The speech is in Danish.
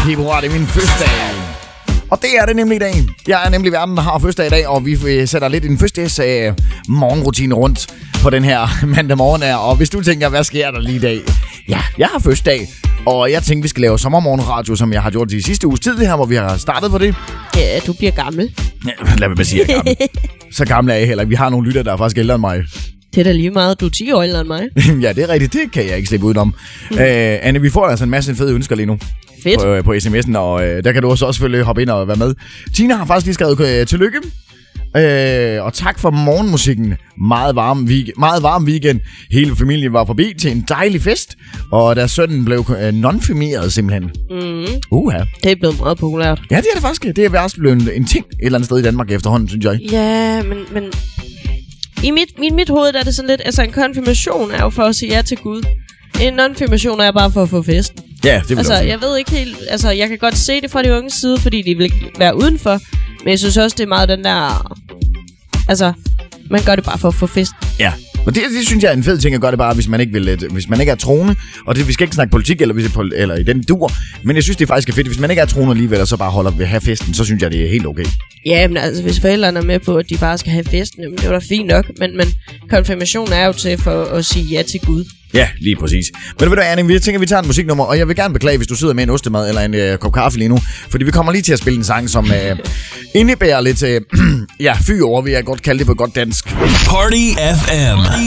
februar, det er min fødselsdag. Og det er det nemlig i dag. Jeg er nemlig verden, der har fødselsdag i dag, og vi sætter lidt en fødselsdags morgenrutine rundt på den her mandag morgen her. Og hvis du tænker, hvad sker der lige i dag? Ja, jeg har fødselsdag, og jeg tænkte, vi skal lave sommermorgenradio, som jeg har gjort de sidste uges tid her, hvor vi har startet på det. Ja, du bliver gammel. Ja, lad mig bare sige, jeg er gammel. Så gammel er jeg heller. Vi har nogle lytter, der er faktisk ældre end mig. Det er da lige meget. Du er 10 år ældre end mig. Ja, det er rigtigt. Det kan jeg ikke slippe udenom. Anne, vi får altså en masse fede ønsker lige nu. Fedt. På sms'en, og der kan du også selvfølgelig hoppe ind og være med. Tina har faktisk lige skrevet tillykke. Og tak for morgenmusikken. Meget varm weekend. Hele familien var forbi til en dejlig fest. Og deres søn blev nonfirmeret simpelthen. Det er blevet meget populært. Ja, det er det faktisk. Det er også blevet en ting et eller andet sted i Danmark efterhånden, synes jeg. Ja, men i mit hoved er det sådan lidt, altså en konfirmation er jo for at sige ja til Gud. En non-firmation er bare for at få festen. Ja, det vil altså, jeg ved ikke helt... Altså, jeg kan godt se det fra de unge side, fordi de vil være udenfor. Men jeg synes også, det er meget den der... Altså, man gør det bare for at få festen. Ja, og det synes jeg er en fed ting at gøre det bare, hvis man ikke vil, hvis man ikke er troende. Og det, vi skal ikke snakke politik eller i den dur. Men jeg synes, det er faktisk fedt. Hvis man ikke er troende alligevel, og så bare holder ved at have festen, så synes jeg, det er helt okay. Ja, men altså, hvis forældrene er med på, at de bare skal have festen, jamen, det er da fint nok. Men konfirmation er jo til for at sige ja til Gud. Ja, lige præcis. Men ved du, Anne, vi tænker, vi tager en musiknummer, og jeg vil gerne beklage, hvis du sidder med en ostemad eller en kop kaffe lige nu, fordi vi kommer lige til at spille en sang, som indebærer lidt fyr over, vil jeg godt kalde det på godt dansk. Party FM.